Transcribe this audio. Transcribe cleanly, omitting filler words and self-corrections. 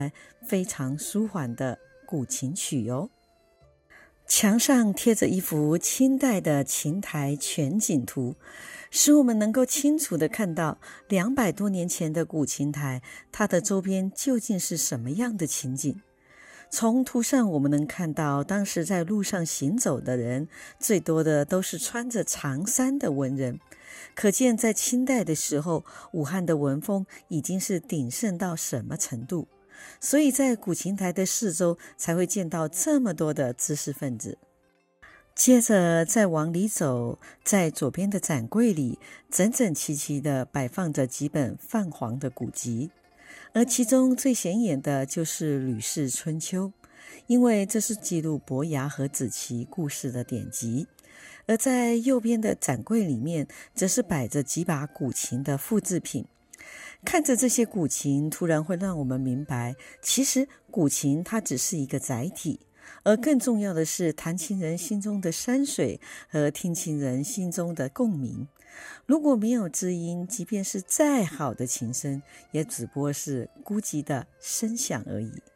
非常舒缓的古琴曲哦。墙上贴着一幅清代的琴台全景图，使我们能够清楚地看到200多年前的古琴台，它的周边究竟是什么样的情景。从图上我们能看到，当时在路上行走的人，最多的都是穿着长衫的文人，可见在清代的时候，武汉的文风已经是鼎盛到什么程度。所以在古琴台的四周才会见到这么多的知识分子。接着再往里走，在左边的展柜里，整整齐齐地摆放着几本泛黄的古籍，而其中最显眼的就是《吕氏春秋》，因为这是记录伯牙和子期故事的典籍。而在右边的展柜里面，则是摆着几把古琴的复制品。看着这些古琴，突然会让我们明白，其实古琴它只是一个载体，而更重要的是弹琴人心中的山水和听琴人心中的共鸣。如果没有知音，即便是再好的琴声，也只不过是孤寂的声响而已。